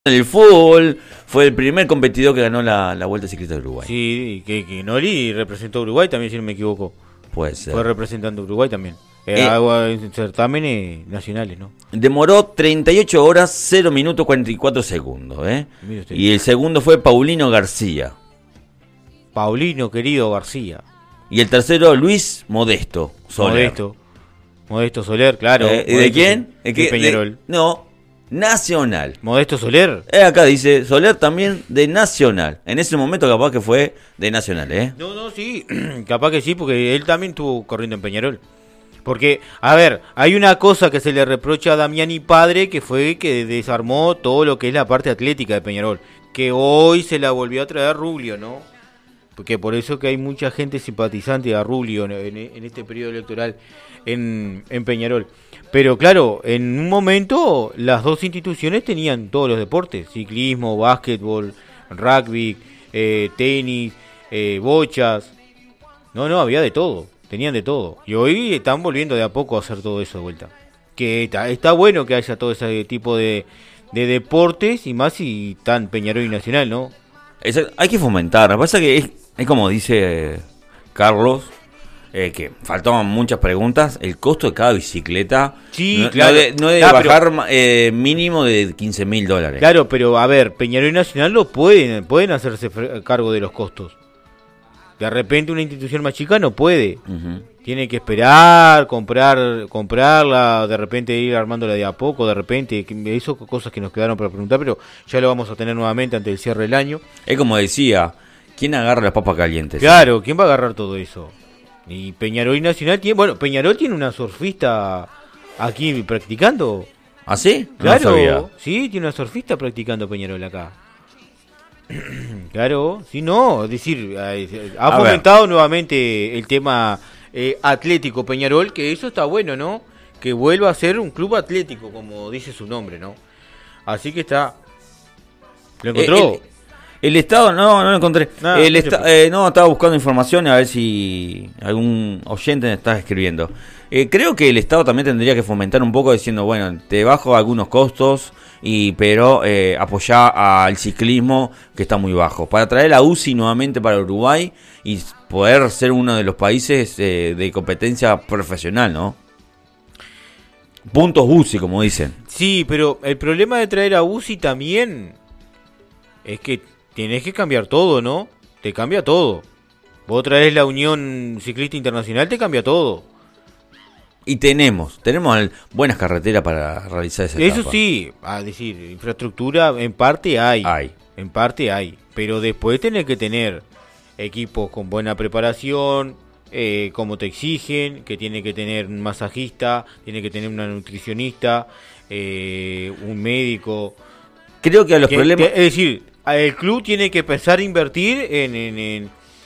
En el fútbol fue el primer competidor que ganó la Vuelta Ciclista de Uruguay. Sí, que Noli representó a Uruguay también, si no me equivoco. Puede ser. Fue representante de Uruguay también. En certámenes nacionales, ¿no? Demoró 38 horas, 0 minutos 44 segundos. Mire usted. Y el segundo fue Paulino García. Paulino, querido García. Y el tercero, Luis Modesto Soler. Modesto Soler, claro. ¿Y de quién? De Peñarol. No, Nacional. Modesto Soler. Acá dice Soler también de Nacional. En ese momento capaz que fue de Nacional, No, sí, capaz que sí, porque él también estuvo corriendo en Peñarol. Porque, a ver, hay una cosa que se le reprocha a Damiani padre, que fue que desarmó todo lo que es la parte atlética de Peñarol. Que hoy se la volvió a traer Rubio, ¿no? Porque por eso que hay mucha gente simpatizante a Rubio en este periodo electoral en Peñarol. Pero claro, en un momento las dos instituciones tenían todos los deportes: ciclismo, básquetbol, rugby, tenis, bochas. No, había de todo, tenían de todo. Y hoy están volviendo de a poco a hacer todo eso de vuelta. Que está bueno que haya todo ese tipo de deportes, y más si están Peñarol y Nacional, ¿no? Hay que fomentar. Lo que pasa es que es como dice Carlos, que faltaban muchas preguntas. El costo de cada bicicleta sí, claro. no debe bajar mínimo de $15.000. Claro, pero a ver, Peñarol y Nacional pueden hacerse cargo de los costos. De repente una institución más chica no puede. Uh-huh. Tiene que esperar, comprarla, de repente ir armándola de a poco, de repente. Eso cosas que nos quedaron para preguntar, pero ya lo vamos a tener nuevamente ante el cierre del año. Es como decía, ¿quién agarra las papas calientes? Claro, ¿quién va a agarrar todo eso? Y Peñarol y Nacional Peñarol tiene una surfista aquí practicando. ¿Ah, sí? Claro, no sabía. Sí, tiene una surfista practicando Peñarol acá. Claro, sí, no, es decir, ha fomentado nuevamente el tema atlético Peñarol, que eso está bueno, ¿no? Que vuelva a ser un club atlético, como dice su nombre, ¿no? Así que está. ¿Lo encontró? El Estado, no lo encontré. Estaba buscando información a ver si algún oyente me está escribiendo. Creo que el Estado también tendría que fomentar un poco diciendo, bueno, te bajo algunos costos, pero apoyá al ciclismo, que está muy bajo, para traer la UCI nuevamente para Uruguay y poder ser uno de los países de competencia profesional, ¿no? Puntos UCI, como dicen. Sí, pero el problema de traer a UCI también es que tienes que cambiar todo, ¿no? Te cambia todo. Vos traes la Unión Ciclista Internacional, te cambia todo. Y tenemos buenas carreteras para realizar esa etapa. Eso sí, a decir, infraestructura en parte hay. En parte hay. Pero después tenés que tener equipos con buena preparación, como te exigen, que tiene que tener un masajista, tiene que tener una nutricionista, un médico. Creo que a los problemas... es decir, el club tiene que empezar a invertir en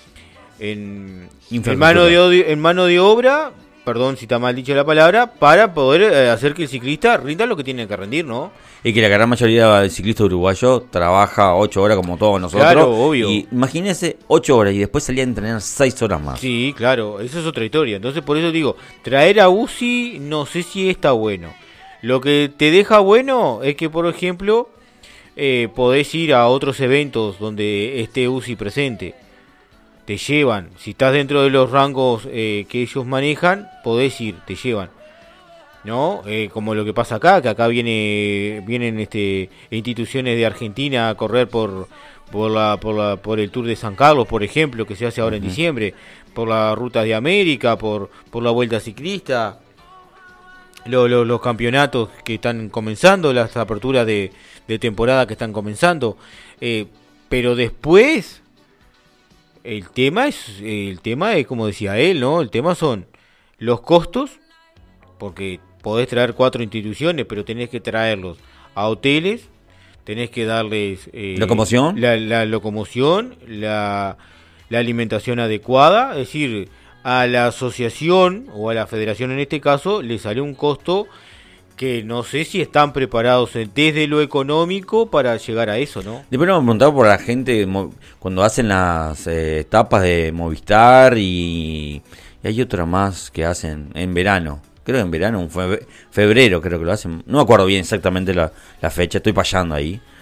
mano de obra, perdón si está mal dicho la palabra, para poder hacer que el ciclista rinda lo que tiene que rendir, ¿no? Y que la gran mayoría del ciclista uruguayo trabaja 8 horas como todos nosotros. Claro, obvio. Y imagínese 8 horas y después salía a entrenar 6 horas más. Sí, claro, eso es otra historia. Entonces por eso digo, traer a UCI no sé si está bueno. Lo que te deja bueno es que, por ejemplo, podés ir a otros eventos donde esté UCI presente. Te llevan, si estás dentro de los rangos que ellos manejan, podés ir, te llevan, ¿no? Como lo que pasa acá, que acá vienen instituciones de Argentina a correr por el Tour de San Carlos, por ejemplo, que se hace ahora en diciembre, por las rutas de América, por la Vuelta Ciclista, los campeonatos que están comenzando, las aperturas de temporada que están comenzando, pero después el tema es como decía él, ¿no? El tema son los costos, porque podés traer 4 instituciones, pero tenés que traerlos a hoteles, tenés que darles locomoción, la locomoción, la alimentación adecuada, es decir, a la asociación o a la federación en este caso le sale un costo que no sé si están preparados desde lo económico para llegar a eso, ¿no? Después nos hemos preguntado por la gente cuando hacen las etapas de Movistar y hay otra más que hacen en verano. Creo que en verano, febrero creo que lo hacen. No me acuerdo bien exactamente la fecha, estoy fallando ahí.